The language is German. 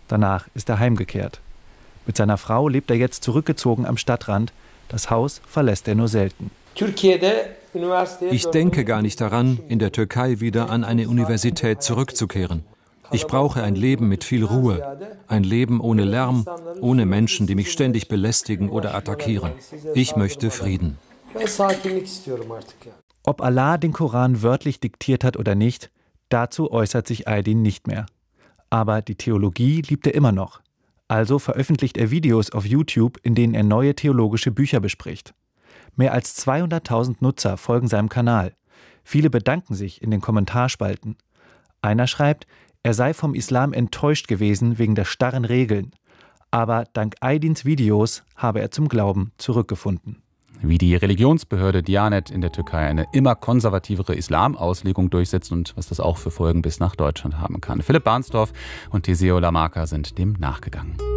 Danach ist er heimgekehrt. Mit seiner Frau lebt er jetzt zurückgezogen am Stadtrand. Das Haus verlässt er nur selten. Ich denke gar nicht daran, in der Türkei wieder an eine Universität zurückzukehren. Ich brauche ein Leben mit viel Ruhe, ein Leben ohne Lärm, ohne Menschen, die mich ständig belästigen oder attackieren. Ich möchte Frieden. Ob Allah den Koran wörtlich diktiert hat oder nicht, dazu äußert sich Aydin nicht mehr. Aber die Theologie liebt er immer noch. Also veröffentlicht er Videos auf YouTube, in denen er neue theologische Bücher bespricht. Mehr als 200.000 Nutzer folgen seinem Kanal. Viele bedanken sich in den Kommentarspalten. Einer schreibt, er sei vom Islam enttäuscht gewesen wegen der starren Regeln. Aber dank Aydins Videos habe er zum Glauben zurückgefunden. Wie die Religionsbehörde Diyanet in der Türkei eine immer konservativere Islamauslegung durchsetzt und was das auch für Folgen bis nach Deutschland haben kann. Philipp Barnsdorf und Teseo Lamarca sind dem nachgegangen.